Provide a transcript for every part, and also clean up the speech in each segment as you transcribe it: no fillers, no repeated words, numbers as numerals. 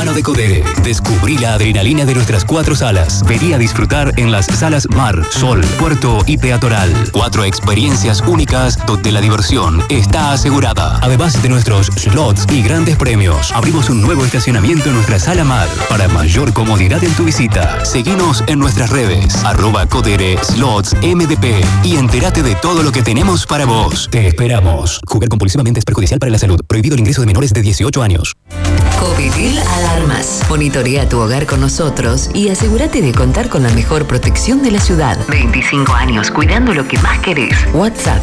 verano de Codere. Descubrí la adrenalina de nuestras 4 salas. Vení a disfrutar en las salas Mar, Sol, Puerto y Peatonal. 4 experiencias únicas donde la diversión está asegurada. Además de nuestros slots y grandes premios, abrimos un nuevo estacionamiento en nuestra sala Mar para mayor comodidad en tu visita. Seguinos en nuestras redes @Codere Slots MDP y entérate de todo lo que tenemos para vos. Te esperamos. Jugar compulsivamente es perjudicial para la salud. Prohibido el ingreso de menores de 18 años. Covitil Alarmas. Monitorea tu hogar con nosotros y asegúrate de contar con la mejor protección de la ciudad. 25 años cuidando lo que más querés. WhatsApp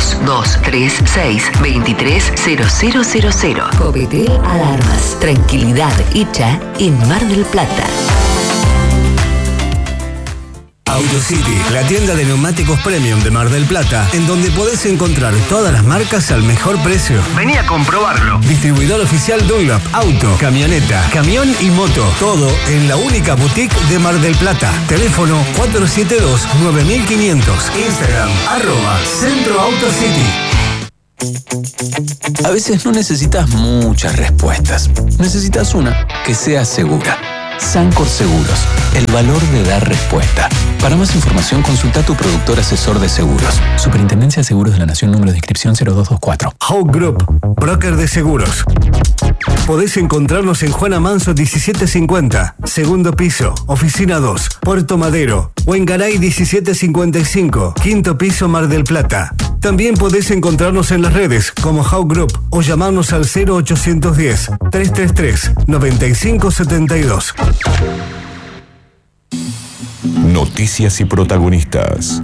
2236230000. Covitil Alarmas. Tranquilidad hecha en Mar del Plata. AutoCity, la tienda de neumáticos premium de Mar del Plata, en donde podés encontrar todas las marcas al mejor precio. Vení a comprobarlo. Distribuidor oficial Dunlop, auto, camioneta, camión y moto. Todo en la única boutique de Mar del Plata. Teléfono 472-9500. Instagram, @Centro AutoCity. A veces no necesitas muchas respuestas. Necesitas una que sea segura. Sancor Seguros, el valor de dar respuesta. Para más información, consulta a tu productor asesor de seguros. Superintendencia de Seguros de la Nación, número de inscripción 0224. Hawk Group, broker de seguros. Podés encontrarnos en Juana Manso 1750, segundo piso, oficina 2, Puerto Madero, o en Garay 1755, quinto piso, Mar del Plata. También podés encontrarnos en las redes como Hawk Group o llamarnos al 0810-333-9572. Noticias y protagonistas.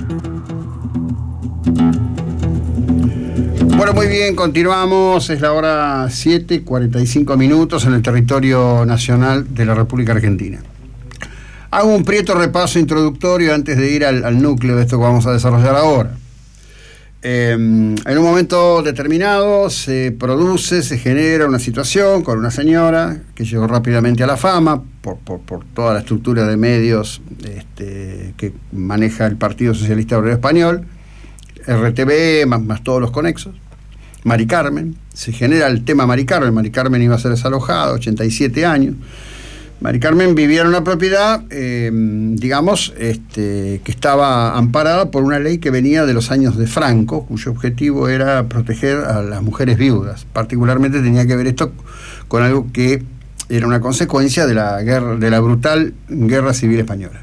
Bueno, muy bien, continuamos. Es la hora 7:45 en el territorio nacional de la República Argentina. Hago un prieto repaso introductorio antes de ir al núcleo de esto que vamos a desarrollar ahora. En un momento determinado se genera una situación con una señora que llegó rápidamente a la fama por toda la estructura de medios que maneja el Partido Socialista Obrero Español, RTV, más todos los conexos. Mari Carmen, se genera el tema Mari Carmen. Mari Carmen iba a ser desalojada, 87 años. Mari Carmen vivía en una propiedad, que estaba amparada por una ley que venía de los años de Franco, cuyo objetivo era proteger a las mujeres viudas. Particularmente tenía que ver esto con algo que era una consecuencia de la brutal guerra civil española.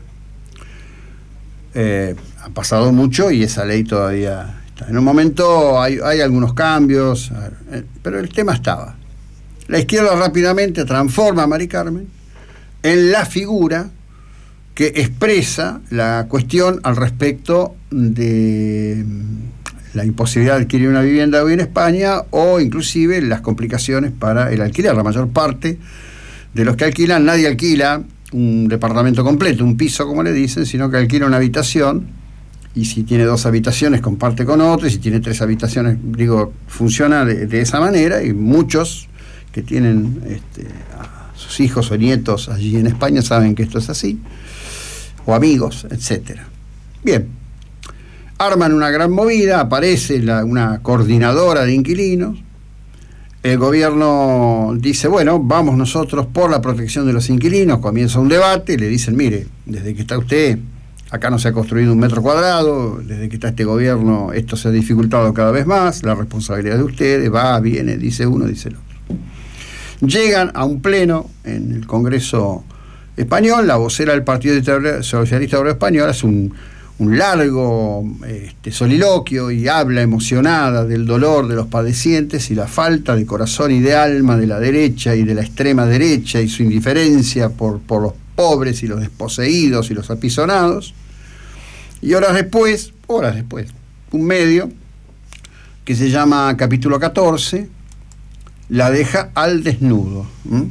Ha pasado mucho y esa ley todavía está. En un momento hay algunos cambios, pero el tema estaba. La izquierda rápidamente transforma a Mari Carmen en la figura que expresa la cuestión al respecto de la imposibilidad de adquirir una vivienda hoy en España, o inclusive las complicaciones para el alquiler. La mayor parte de los que alquilan, nadie alquila un departamento completo, un piso como le dicen, sino que alquila una habitación, y si tiene 2 habitaciones comparte con otro, y si tiene 3 habitaciones, funciona de esa manera, y muchos que tienen sus hijos o nietos allí en España saben que esto es así, o amigos, etcétera. Bien, arman una gran movida, aparece una coordinadora de inquilinos, el gobierno dice, bueno, vamos nosotros por la protección de los inquilinos, comienza un debate, y le dicen, mire, desde que está usted, acá no se ha construido un metro cuadrado, desde que está este gobierno esto se ha dificultado cada vez más, la responsabilidad de ustedes, va, viene, dice uno, dice el otro. Llegan a un pleno en el Congreso español, la vocera del Partido Socialista Obrero Español hace un largo soliloquio y habla emocionada del dolor de los padecientes y la falta de corazón y de alma de la derecha y de la extrema derecha y su indiferencia por los pobres y los desposeídos y los apisonados. Y horas después, un medio que se llama Capítulo 14 la deja al desnudo.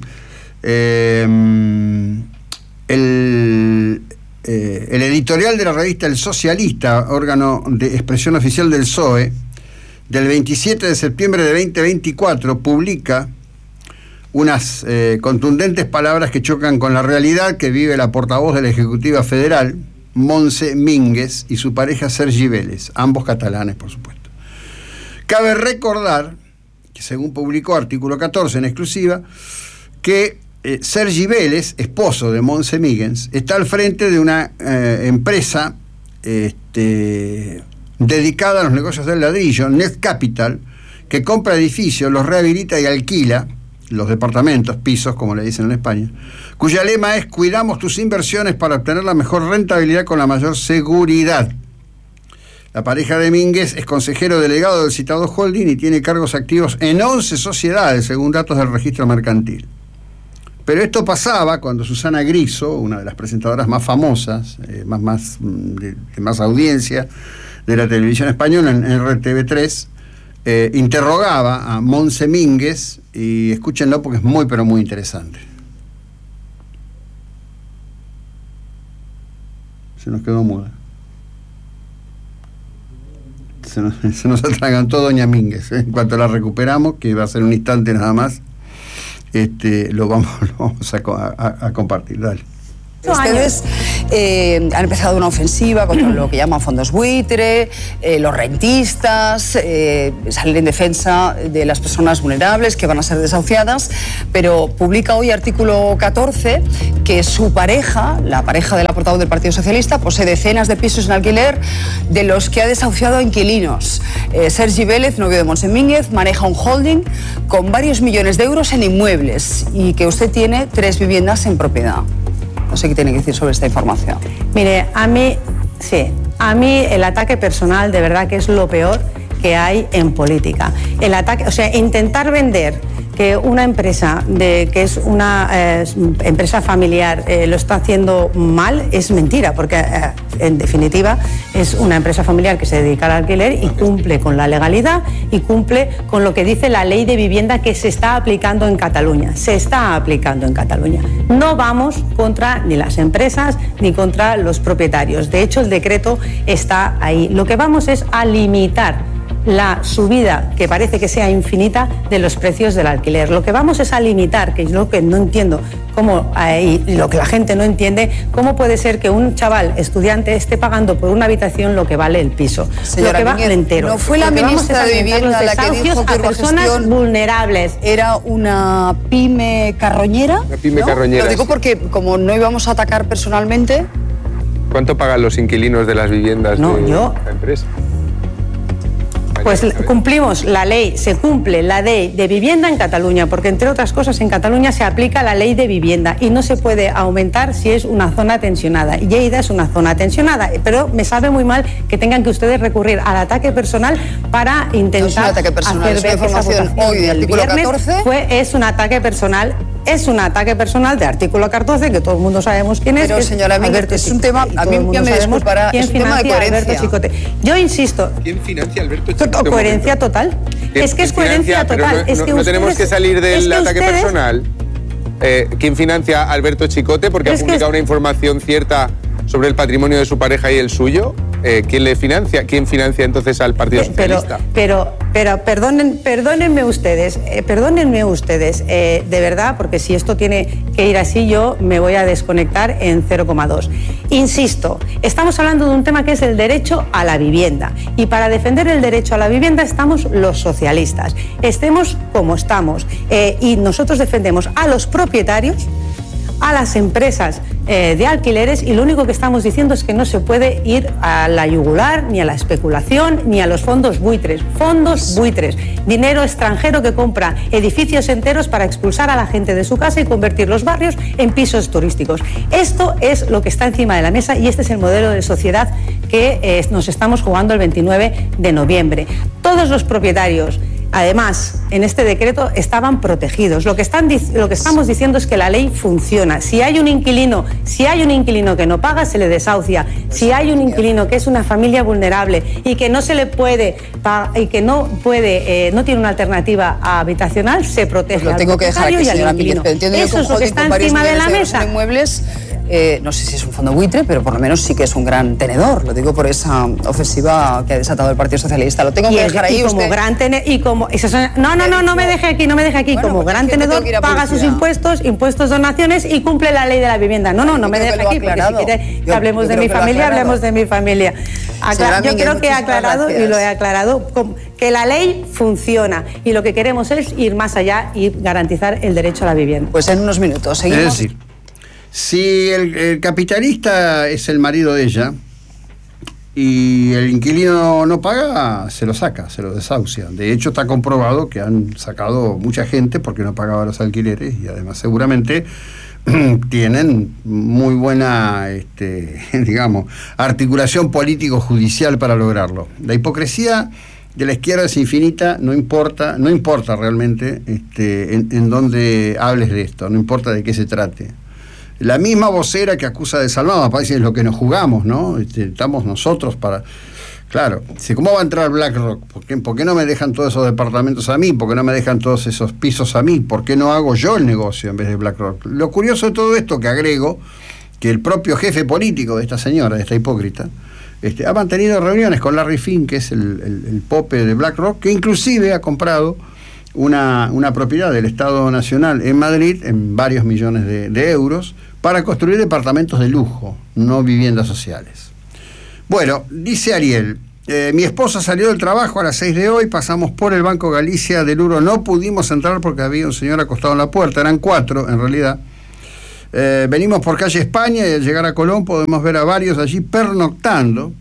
El editorial de la revista El Socialista, órgano de expresión oficial del PSOE, del 27 de septiembre de 2024, publica unas contundentes palabras que chocan con la realidad que vive la portavoz de la Ejecutiva Federal, Montse Mínguez, y su pareja Sergi Vélez, ambos catalanes, por supuesto. Cabe recordar que, según publicó Artículo 14 en exclusiva, que Sergi Vélez, esposo de Montse Míguez, está al frente de una empresa dedicada a los negocios del ladrillo, Net Capital, que compra edificios, los rehabilita y alquila, los departamentos, pisos, como le dicen en España, cuya lema es: cuidamos tus inversiones para obtener la mejor rentabilidad con la mayor seguridad. La pareja de Míguez es consejero delegado del citado holding y tiene cargos activos en 11 sociedades, según datos del registro mercantil. Pero esto pasaba cuando Susana Griso, una de las presentadoras más famosas, de más audiencia de la televisión española en RTV3, interrogaba a Montse Míguez, y escúchenlo porque es muy pero muy interesante. Se nos quedó muda. Se nos atragantó doña Míguez. En cuanto la recuperamos, que va a ser un instante nada más, lo vamos a compartir. Dale. Ustedes han empezado una ofensiva contra lo que llaman fondos buitre, los rentistas, salir en defensa de las personas vulnerables que van a ser desahuciadas, pero publica hoy Artículo 14 que su pareja, la pareja de la portavoz del Partido Socialista, posee decenas de pisos en alquiler de los que ha desahuciado a inquilinos. Sergi Vélez, novio de Montse Míguez, maneja un holding con varios millones de euros en inmuebles y que usted tiene 3 viviendas en propiedad. No sé qué tiene que decir sobre esta información. Mire, a mí el ataque personal de verdad que es lo peor que hay en política. El ataque, o sea, intentar vender que una empresa que es una empresa familiar lo está haciendo mal es mentira, porque en definitiva es una empresa familiar que se dedica al alquiler y cumple con la legalidad y cumple con lo que dice la ley de vivienda que se está aplicando en Cataluña. Se está aplicando en Cataluña. No vamos contra ni las empresas ni contra los propietarios. De hecho, el decreto está ahí. Lo que vamos es a limitar la subida, que parece que sea infinita, de los precios del alquiler. Lo que vamos es a limitar, que es lo que no entiendo, y lo que la gente no entiende, cómo puede ser que un chaval estudiante esté pagando por una habitación lo que vale el piso. Señora lo que Míguez, va entero. ¿no fue la ministra de Vivienda la que dijo que a personas vulnerables? Era una pyme carroñera? Una pyme ¿no? carroñera. Lo digo porque, como no íbamos a atacar personalmente... ¿Cuánto pagan los inquilinos de las viviendas de la empresa? Pues cumplimos la ley, se cumple la ley de vivienda en Cataluña, porque entre otras cosas en Cataluña se aplica la ley de vivienda y no se puede aumentar si es una zona tensionada. Lleida es una zona tensionada, pero me sabe muy mal que tengan que ustedes recurrir al ataque personal para intentar hacer ver que esa votación hoy del viernes es un ataque personal. Es un ataque personal de Artículo 14, que todo el mundo sabemos quién es. Pero, señora Míguez, es un tema, a mí ya me disculpará, es un tema de coherencia. Yo insisto. ¿Quién financia a Alberto Chicote? Coherencia total. Es que es coherencia total. No tenemos que salir del ataque personal. ¿Quién financia a Alberto Chicote? Porque ha publicado una información cierta sobre el patrimonio de su pareja y el suyo. ¿Quién le financia? ¿Quién financia entonces al Partido Socialista? Pero perdónenme ustedes, de verdad, porque si esto tiene que ir así, yo me voy a desconectar en 0,2. Insisto, estamos hablando de un tema que es el derecho a la vivienda, y para defender el derecho a la vivienda estamos los socialistas, estemos como estamos, y nosotros defendemos a los propietarios, a las empresas de alquileres, y lo único que estamos diciendo es que no se puede ir a la yugular, ni a la especulación, ni a los fondos buitres. Fondos buitres, dinero extranjero que compra edificios enteros para expulsar a la gente de su casa y convertir los barrios en pisos turísticos. Esto es lo que está encima de la mesa y este es el modelo de sociedad que nos estamos jugando el 29 de noviembre. Todos los propietarios, además, en este decreto estaban protegidos. Lo que estamos diciendo es que la ley funciona. Si hay un inquilino que no paga, se le desahucia. Si hay un inquilino que es una familia vulnerable y que no se le puede y que no tiene una alternativa habitacional, se protege. Pues lo tengo que dejar aquí, señora Míguez. Eso es lo que está encima de la mesa. No sé si es un fondo buitre, pero por lo menos sí que es un gran tenedor. Lo digo por esa ofensiva que ha desatado el Partido Socialista. Lo tengo que dejar ahí. No me deje aquí. Como gran tenedor paga sus impuestos, donaciones y cumple la ley de la vivienda. No me deje aquí, porque si quiere que hablemos de mi familia, hablemos de mi familia. Yo creo que he aclarado, y lo he aclarado, que la ley funciona y lo que queremos es ir más allá y garantizar el derecho a la vivienda. Pues en unos minutos, seguimos. Es decir, si el capitalista es el marido de ella y el inquilino no paga, se lo saca, se lo desahucia. De hecho, está comprobado que han sacado mucha gente porque no pagaba los alquileres y además seguramente tienen muy buena, digamos, articulación político-judicial para lograrlo. La hipocresía de la izquierda es infinita, no importa realmente en dónde hables de esto, no importa de qué se trate. La misma vocera que acusa de Salvador, parece es lo que nos jugamos, ¿no? Estamos nosotros para... Claro, ¿cómo va a entrar BlackRock? ¿Por qué no me dejan todos esos departamentos a mí? ¿Por qué no me dejan todos esos pisos a mí? ¿Por qué no hago yo el negocio en vez de BlackRock? Lo curioso de todo esto, que agrego, que el propio jefe político de esta señora, de esta hipócrita, ha mantenido reuniones con Larry Fink, que es el pope de BlackRock, que inclusive ha comprado una propiedad del Estado Nacional en Madrid en varios millones de euros para construir departamentos de lujo, no viviendas sociales. Bueno, dice Ariel, mi esposa salió del trabajo a las 6 de hoy, pasamos por el Banco Galicia del Uro, no pudimos entrar porque había un señor acostado en la puerta, eran 4 en realidad. Venimos por calle España y al llegar a Colón podemos ver a varios allí pernoctando.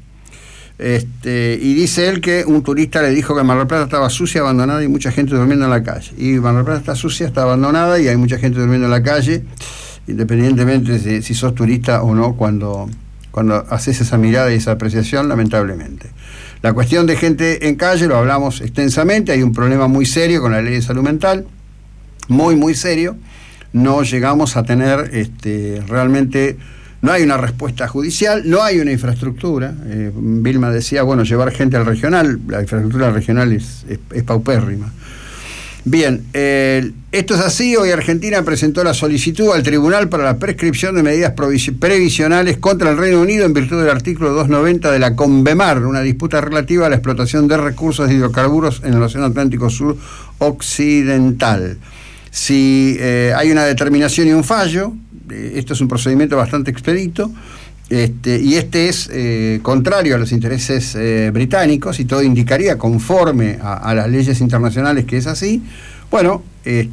Y dice él que un turista le dijo que Mar del Plata estaba sucia, abandonada y mucha gente durmiendo en la calle. Y Mar del Plata está sucia, está abandonada y hay mucha gente durmiendo en la calle, independientemente de si sos turista o no, cuando haces esa mirada y esa apreciación, lamentablemente. La cuestión de gente en calle lo hablamos extensamente, hay un problema muy serio con la ley de salud mental, muy, muy serio. No llegamos a tener realmente... No hay una respuesta judicial, no hay una infraestructura. Vilma decía, bueno, llevar gente al regional, la infraestructura regional es paupérrima. Bien, esto es así. Hoy Argentina presentó la solicitud al tribunal para la prescripción de medidas previsionales contra el Reino Unido en virtud del artículo 290 de la CONVEMAR, una disputa relativa a la explotación de recursos de hidrocarburos en el Océano Atlántico Sur Occidental. Si hay una determinación y un fallo, esto es un procedimiento bastante expedito, y es contrario a los intereses británicos, y todo indicaría, conforme a las leyes internacionales, que es así. Bueno,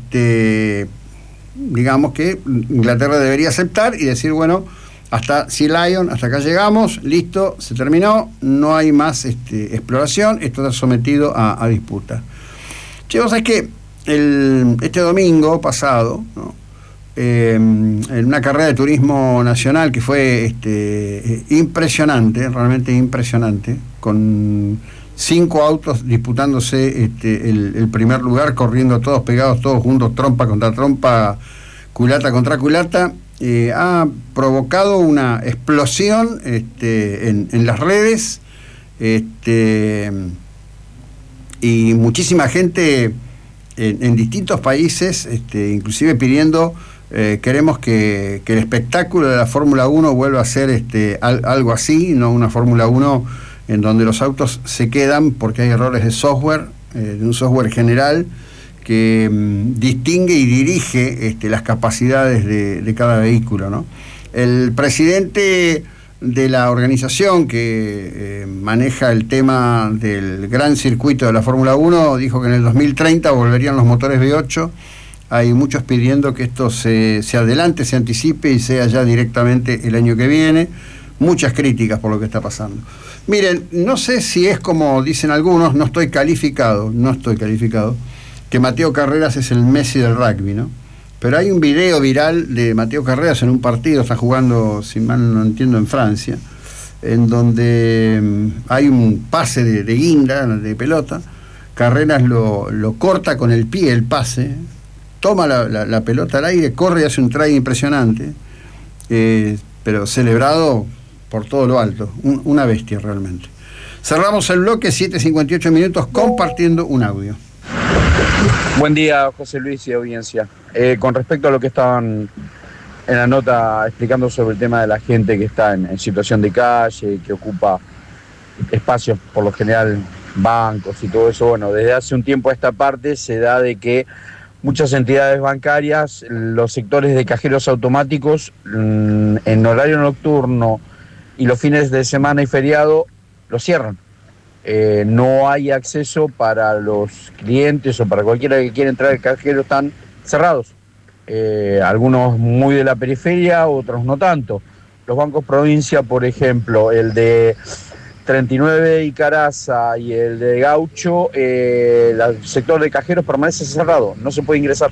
digamos que Inglaterra debería aceptar y decir, bueno, hasta Sea Lion, hasta acá llegamos, listo, se terminó, no hay más exploración, esto está sometido a disputa. Che, vos sabés que este domingo pasado, ¿no? En una carrera de turismo nacional que fue impresionante, realmente impresionante, con 5 autos disputándose el primer lugar, corriendo todos pegados, todos juntos, trompa contra trompa, culata contra culata, ha provocado una explosión en las redes, y muchísima gente en distintos países, inclusive pidiendo... queremos que el espectáculo de la Fórmula 1 vuelva a ser algo así, no una Fórmula 1 en donde los autos se quedan porque hay errores de software, de un software general que distingue y dirige las capacidades de cada vehículo, ¿no? El presidente de la organización que maneja el tema del gran circuito de la Fórmula 1 dijo que en el 2030 volverían los motores V8. Hay muchos pidiendo que esto se adelante, se anticipe y sea ya directamente el año que viene. Muchas críticas por lo que está pasando. Miren, no sé si es como dicen algunos, no estoy calificado, que Mateo Carreras es el Messi del rugby, ¿no? Pero hay un video viral de Mateo Carreras en un partido, está jugando, si mal no entiendo, en Francia, en donde hay un pase de guinda, de pelota. Carreras lo corta con el pie, el pase, toma la pelota al aire, corre y hace un try impresionante, pero celebrado por todo lo alto, una bestia realmente. Cerramos el bloque, 7:58 minutos, compartiendo un audio. Buen día, José Luis y audiencia. Con respecto a lo que estaban en la nota explicando sobre el tema de la gente que está en situación de calle, que ocupa espacios, por lo general bancos y todo eso, bueno, desde hace un tiempo a esta parte se da de que muchas entidades bancarias, los sectores de cajeros automáticos, en horario nocturno y los fines de semana y feriado, lo cierran. No hay acceso para los clientes o para cualquiera que quiera entrar al cajero, están cerrados. Algunos muy de la periferia, otros no tanto. Los bancos provincia, por ejemplo, el de 39 y Caraza y el de Gaucho, el sector de cajeros permanece cerrado, no se puede ingresar.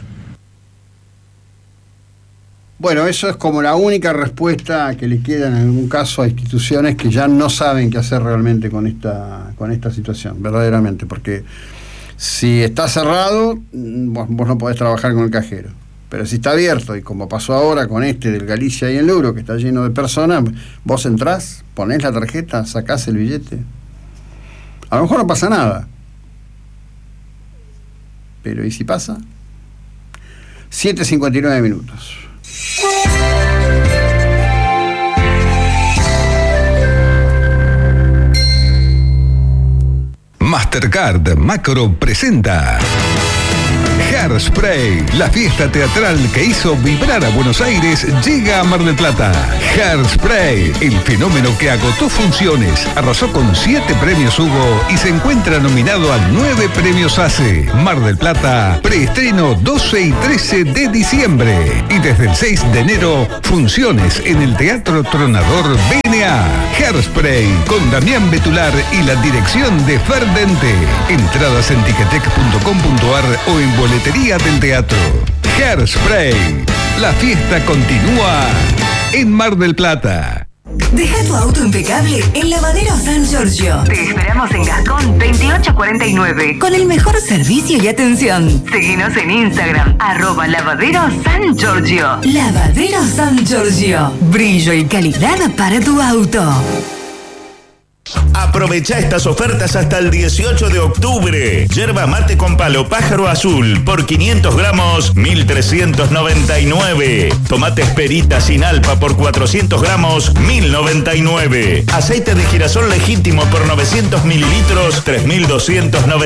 Bueno, eso es como la única respuesta que le queda en algún caso a instituciones que ya no saben qué hacer realmente con esta situación, verdaderamente, porque si está cerrado, vos no podés trabajar con el cajero. Pero si está abierto, y como pasó ahora con del Galicia y el Euro, que está lleno de personas, vos entrás, ponés la tarjeta, sacás el billete. A lo mejor no pasa nada. Pero ¿y si pasa? 7:59 minutos. Mastercard Macro presenta Hairspray, la fiesta teatral que hizo vibrar a Buenos Aires, llega a Mar del Plata. Hairspray, el fenómeno que agotó funciones, arrasó con 7 premios Hugo y se encuentra nominado a 9 premios ACE. Mar del Plata, preestreno 12 y 13 de diciembre. Y desde el 6 de enero, funciones en el Teatro Tronador BNA. Hairspray, con Damián Betular y la dirección de Ferdente. Entradas en ticketek.com.ar o en boletería del teatro. Hairspray, la fiesta continúa en Mar del Plata. Deja tu auto impecable en Lavadero San Giorgio. Te esperamos en Gascón 2849 con el mejor servicio y atención. Seguinos en Instagram @Lavadero San Giorgio. Lavadero San Giorgio. Brillo y calidad para tu auto. Aprovecha estas ofertas hasta el 18 de octubre. Yerba mate con palo pájaro azul por 500 gramos, 1.399. Tomate esperita sin alpa por 400 gramos, 1.099. Aceite de girasol legítimo por 900 mililitros, 3.299.